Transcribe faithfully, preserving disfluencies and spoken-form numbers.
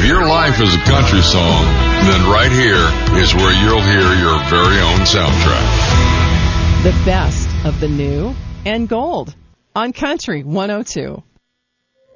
If your life is a country song, then right here is where you'll hear your very own soundtrack. The best of the new and gold on Country one oh two.